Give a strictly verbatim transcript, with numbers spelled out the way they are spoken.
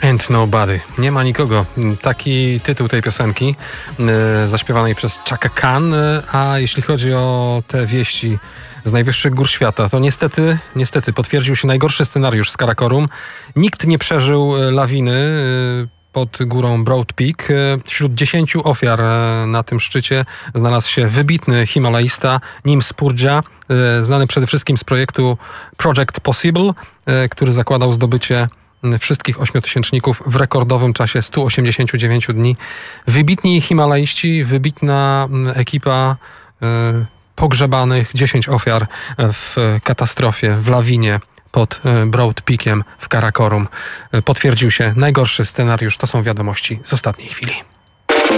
Ain't Nobody. Nie ma nikogo. Taki tytuł tej piosenki e, zaśpiewanej przez Chaka Khan. E, a jeśli chodzi o te wieści z najwyższych gór świata, to niestety, niestety potwierdził się najgorszy scenariusz z Karakorum. Nikt nie przeżył lawiny e, pod górą Broad Peak. E, wśród dziesięciu ofiar e, na tym szczycie znalazł się wybitny himalaista Nim Spurdja, e, znany przede wszystkim z projektu Project Possible, e, który zakładał zdobycie wszystkich ośmiotysięczników w rekordowym czasie stu osiemdziesięciu dziewięciu dni. Wybitni himalaiści, wybitna ekipa e, pogrzebanych, dziesięć ofiar w katastrofie, w lawinie pod Broad Peakiem w Karakorum. Potwierdził się najgorszy scenariusz. To są wiadomości z ostatniej chwili.